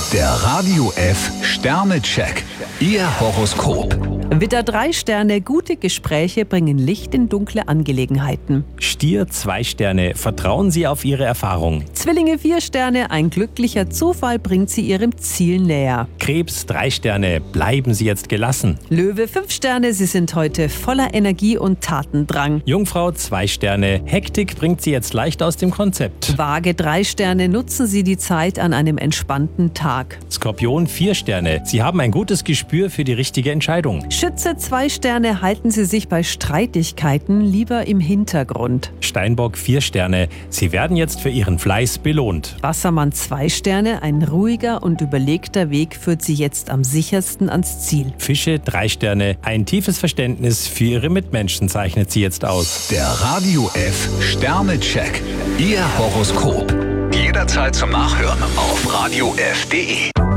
Der Radio F Sternecheck. Ihr Horoskop. Widder 3 Sterne, gute Gespräche bringen Licht in dunkle Angelegenheiten. Stier 2 Sterne, vertrauen Sie auf Ihre Erfahrung. Zwillinge 4 Sterne, ein glücklicher Zufall bringt Sie Ihrem Ziel näher. Krebs 3 Sterne, bleiben Sie jetzt gelassen. Löwe 5 Sterne, Sie sind heute voller Energie und Tatendrang. Jungfrau 2 Sterne, Hektik bringt Sie jetzt leicht aus dem Konzept. Waage 3 Sterne, nutzen Sie die Zeit an einem entspannten Tag. Skorpion 4 Sterne, Sie haben ein gutes Gespür für die richtige Entscheidung. Schütze 2 Sterne, halten Sie sich bei Streitigkeiten lieber im Hintergrund. Steinbock 4 Sterne, Sie werden jetzt für Ihren Fleiß belohnt. Wassermann 2 Sterne, ein ruhiger und überlegter Weg führt Sie jetzt am sichersten ans Ziel. Fische 3 Sterne, ein tiefes Verständnis für Ihre Mitmenschen zeichnet Sie jetzt aus. Der Radio F Sternecheck. Ihr Horoskop. Jederzeit zum Nachhören auf radiof.de.